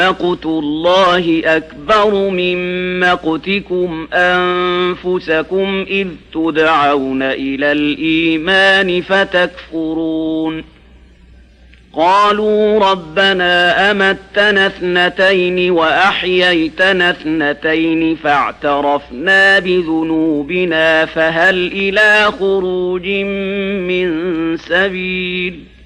مقت الله أكبر من مقتكم أنفسكم إذ تدعون إلى الإيمان فتكفرون قالوا ربنا أمتنا اثنتين وأحييتنا اثنتين فاعترفنا بذنوبنا فهل إلى خروج من سبيل